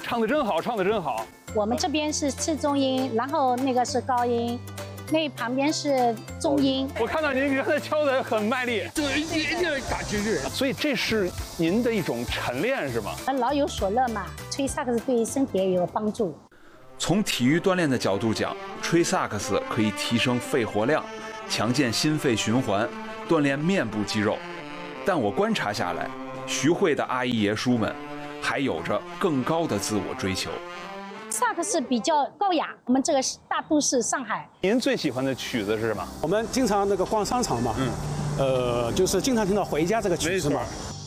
唱得真好，唱得真好。 我们这边是次中音，然后那个是高音，那旁边是中音。 我看到您刚才敲得很卖力， 对，一定要打击乐。 所以这是您的一种晨练是吗？ 老有所乐嘛，吹萨克斯对身体也有帮助。 从体育锻炼的角度讲，吹萨克斯可以提升肺活量，强健心肺循环，锻炼面部肌肉。但我观察下来，徐汇的阿姨爷叔们还有着更高的自我追求。 萨克斯比较高雅，我们这个大都市上海。 您最喜欢的曲子是什么？ 我们经常那个逛商场嘛，就是经常听到《回家》这个曲子嘛。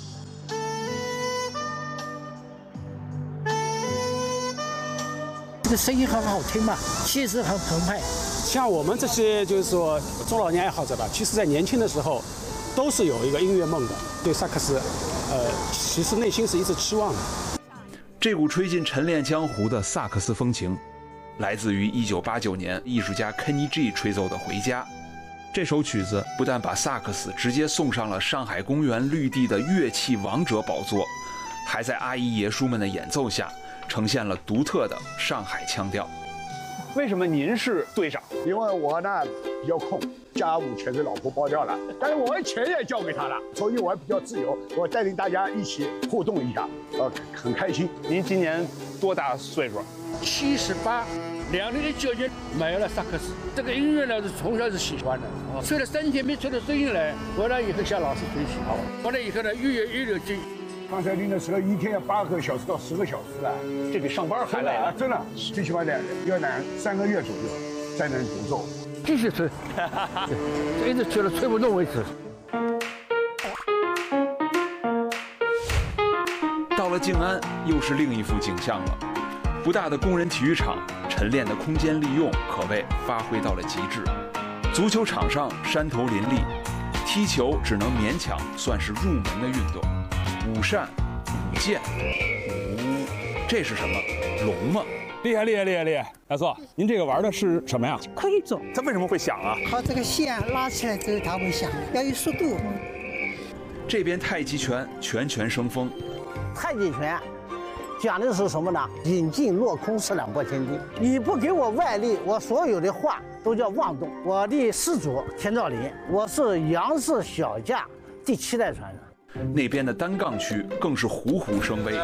这个声音很好听嘛，气势很澎湃。 像我们这些就是说中老年爱好者吧，其实在年轻的时候都是有一个音乐梦的，对萨克斯，其实内心是一直期望的。 这股吹进晨练江湖的萨克斯风情，来自于1989年艺术家 Kenny G 吹奏的《回家》。这首曲子不但把萨克斯直接送上了上海公园绿地的乐器王者宝座，还在阿姨爷叔们的演奏下呈现了独特的上海腔调。 为什么您是队长？ 因为我呢比较空，家务全给老婆包掉了，但是我的钱也交给她了，所以我比较自由，我带领大家一起互动一下，很开心。 您今年多大岁数 ？78。2年的9年买了萨克斯，这个音乐呢是从小是喜欢的，吹了3天没吹出声音来，回来以后向老师学习，回来以后呢越有劲。 刚才练的时候一天要8个小时到10个小时了， 这比上班还累啊！ 真的，最起码要3个月左右才能独奏。 继续吹，一直吹到吹不动为止。 到了静安，又是另一幅景象了。不大的工人体育场，晨练的空间利用可谓发挥到了极致。足球场上山头林立，踢球只能勉强算是入门的运动。舞扇、舞剑、这是什么？龙吗？ 厉害！大叔，您这个玩的是什么呀？ 昆虫。 它为什么会响啊？ 靠这个线拉起来之后它会响，要有速度。 这边太极拳拳生风。 太极拳讲的是什么呢？引劲落空是2拨千斤。你不给我外力，我所有的话都叫妄动。我的始祖田兆林，我是杨氏小架第7代传人。 那边的单杠区更是虎虎生威。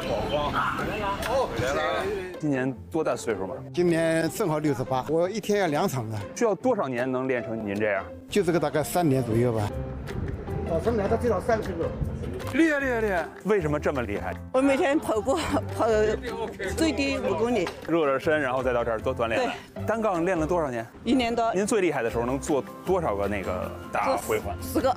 今年多大岁数嘛？ 今年正好68，我一天要2场的。 需要多少年能练成您这样？ 就这个大概3年左右吧。 早晨来的最少30个。 厉害！为什么这么厉害？ 我每天跑步跑最低5公里， 热热身，然后再到这儿多锻炼。对，单杠练了多少年？ 1年多。 您最厉害的时候能做多少个那个大回环？ 10个。